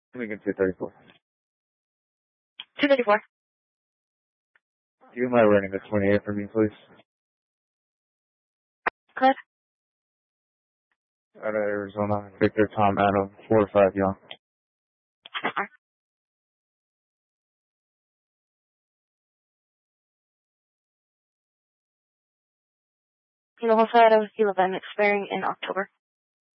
Lincoln 234. 234. Do you mind running the 28 for me, please? Cliff? Out of Arizona, Victor Tom Adam, 4-5 Young. Kilo Jose Adam, Kilo Ben, expiring in October.